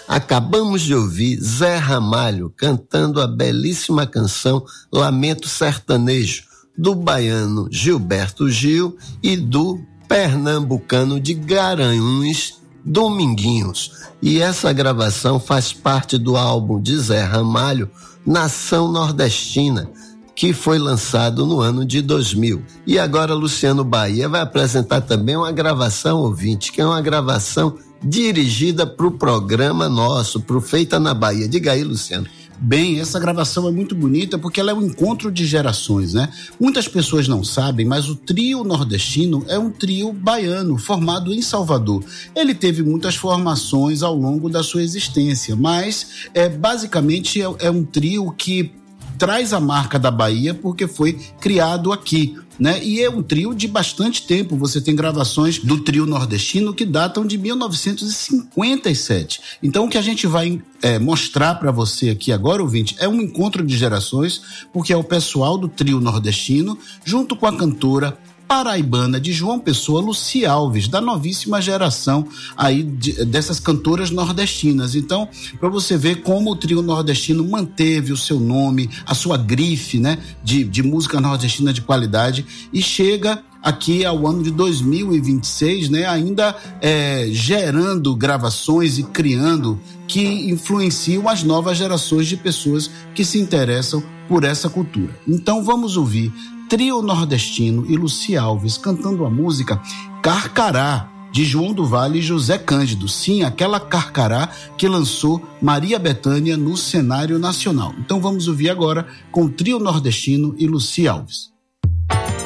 Acabamos de ouvir Zé Ramalho cantando a belíssima canção Lamento Sertanejo, do baiano Gilberto Gil e do pernambucano de Garanhuns, Dominguinhos. E essa gravação faz parte do álbum de Zé Ramalho, Nação Nordestina, que foi lançado no ano de 2000. E agora Luciano Bahia vai apresentar também uma gravação, ouvinte, que é uma gravação dirigida para o programa nosso, para o Feita na Bahia. Diga aí, Luciano. Bem, essa gravação é muito bonita porque ela é um encontro de gerações, né? Muitas pessoas não sabem, mas o trio nordestino é um trio baiano formado em Salvador. Ele teve muitas formações ao longo da sua existência, mas basicamente é um trio que traz a marca da Bahia porque foi criado aqui, né? E é um trio de bastante tempo. Você tem gravações do trio nordestino que datam de 1957. Então o que a gente vai mostrar para você aqui agora, ouvinte, é um encontro de gerações, porque é o pessoal do trio nordestino junto com a cantora paraibana de João Pessoa, Lucia Alves, da novíssima geração aí dessas cantoras nordestinas. Então, para você ver como o trio nordestino manteve o seu nome, a sua grife, né, de música nordestina de qualidade, e chega aqui ao ano de 2026, né, ainda gerando gravações e criando que influenciam as novas gerações de pessoas que se interessam por essa cultura. Então vamos ouvir Trio Nordestino e Lucia Alves cantando a música Carcará, de João do Vale e José Cândido. Sim, aquela Carcará que lançou Maria Bethânia no cenário nacional. Então vamos ouvir agora com Trio Nordestino e Lucia Alves.